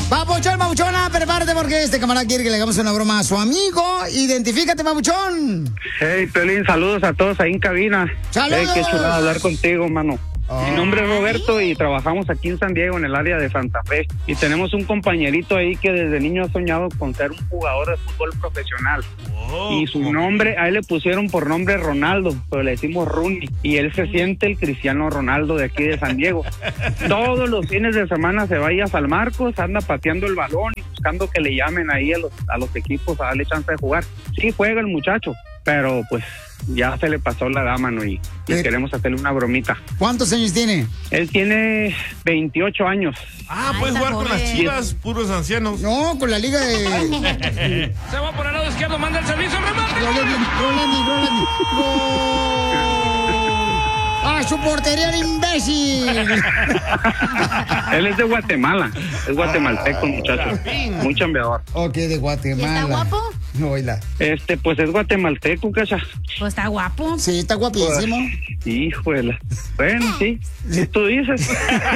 Papuchón, Papuchona, prepárate porque este camarada quiere que le hagamos una broma a su amigo. Identifícate, Papuchón. Hey, Pelín, saludos a todos ahí en cabina. ¡Saludos! Hey, qué chulada hablar contigo, mano. Mi nombre es Roberto y trabajamos aquí en San Diego, en el área de Santa Fe. Y tenemos un compañerito ahí que desde niño ha soñado con ser un jugador de fútbol profesional. Y su nombre, a él le pusieron por nombre Ronaldo, pero le decimos Rooney. Y él se siente el Cristiano Ronaldo de aquí de San Diego. Todos los fines de semana se va ahí a San Marcos, anda pateando el balón y buscando que le llamen ahí a los equipos a darle chance de jugar. Sí, juega el muchacho, pero pues ya se le pasó la edad, mano, y queremos hacerle una bromita. ¿Cuántos años tiene? Él tiene 28 años. Ah, puedes jugar con las Chivas, puros ancianos. No, con la liga de... Se va por el lado izquierdo, manda el servicio, remate. ¡Gol! ¡Ah, su portería, el imbécil! Él es de Guatemala, es guatemalteco, muchacho. Muy chambeador. Ok, de Guatemala. ¿Está guapo? No, oíla. Pues es guatemalteco, cacha. Pues está guapo. Sí, está guapísimo. Híjole. Bueno, sí, si tú dices.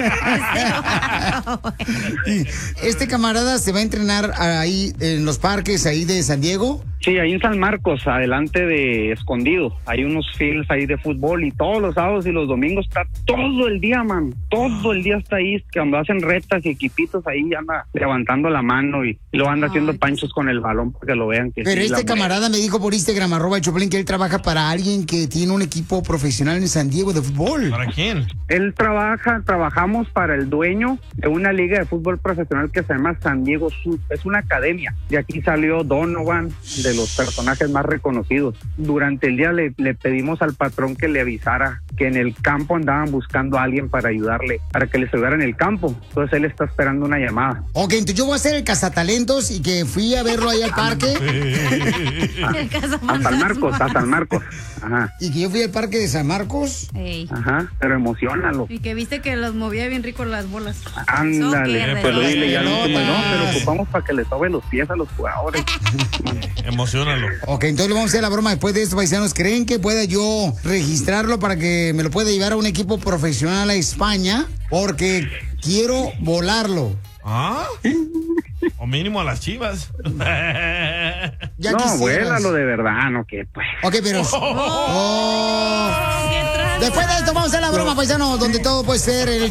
Este camarada se va a entrenar ahí en los parques ahí de San Diego. Sí, ahí en San Marcos, adelante de Escondido. Hay unos fields ahí de fútbol y todos los sábados y los domingos está todo el día, man. Todo el día está ahí, cuando hacen retas y equipitos ahí anda levantando la mano y lo anda haciendo panchos con el balón para que lo vean. Que Pero sí, este camarada me dijo por Instagram, @Choplin, que él trabaja para alguien que tiene un equipo profesional en San Diego de fútbol. ¿Para quién? Él trabajamos para el dueño de una liga de fútbol profesional que se llama San Diego Sur. Es una academia. De aquí salió Donovan, de los personajes más reconocidos. Durante el día le pedimos al patrón que le avisara que en el campo andaban buscando a alguien para ayudarle, para que les ayudara en el campo. Entonces él está esperando una llamada. Ok, entonces yo voy a hacer el cazatalentos y que fui a verlo ahí al parque. A San Marcos. Ajá. Y que yo fui al parque de San Marcos. Ey. Ajá, pero emocionalo. Y que viste que los movía bien rico las bolas. Ándale, pero dile ya lo último, pelota. no, pero ocupamos para que le sobe los pies a los jugadores. Emocionalo. Ok, entonces le vamos a hacer la broma después de esto, paisanos. ¿Creen que pueda yo registrarlo para que me lo pueda llevar a un equipo profesional a España? Porque quiero volarlo. ¿Ah? O mínimo a las Chivas. Ya No, quisieras. vuélalo de verdad, no que pues. Ok, pero... Oh. Después de esto vamos a hacer la broma, paisanos, donde todo puede ser el